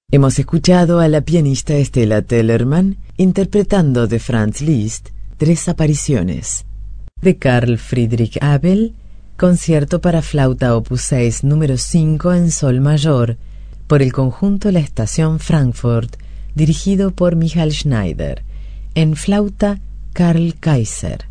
Hemos escuchado a la pianista Estela Tellerman interpretando de Franz Liszt Tres apariciones. De Carl Friedrich Abel, concierto para flauta opus 6 número 5 en sol mayor, por el conjunto La Estación Frankfurt, dirigido por Michael Schneider. En flauta, Karl Kaiser.